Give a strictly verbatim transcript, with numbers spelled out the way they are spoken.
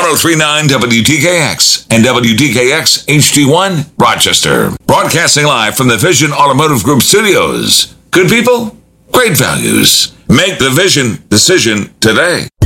three nine W D K X and W D K X H D one, Rochester. Broadcasting live from the Vision Automotive Group studios. Good people, great values. Make the Vision decision today.